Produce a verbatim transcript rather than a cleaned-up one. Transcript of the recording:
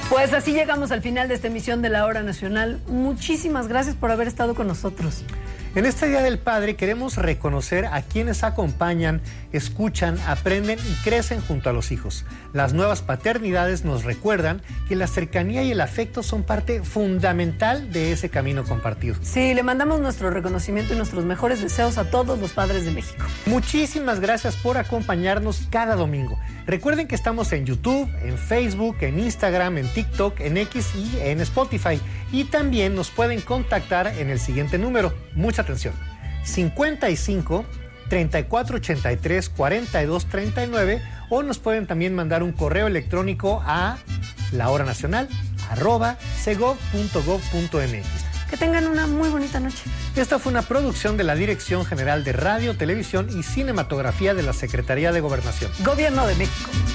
Pues así llegamos al final de esta emisión de La Hora Nacional. Muchísimas gracias por haber estado con nosotros. En este Día del Padre queremos reconocer a quienes acompañan, escuchan, aprenden y crecen junto a los hijos. Las nuevas paternidades nos recuerdan que la cercanía y el afecto son parte fundamental de ese camino compartido. Sí, le mandamos nuestro reconocimiento y nuestros mejores deseos a todos los padres de México. Muchísimas gracias por acompañarnos cada domingo. Recuerden que estamos en YouTube, en Facebook, en Instagram, en TikTok, en X y en Spotify. Y también nos pueden contactar en el siguiente número. Mucha atención. cincuenta y cinco, treinta y cuatro ochenta y tres, cuarenta y dos treinta y nueve o nos pueden también mandar un correo electrónico a lahoranacional arroba segov punto gov punto mx. Que tengan una muy bonita noche. Esta fue una producción de la Dirección General de Radio, Televisión y Cinematografía de la Secretaría de Gobernación. Gobierno de México.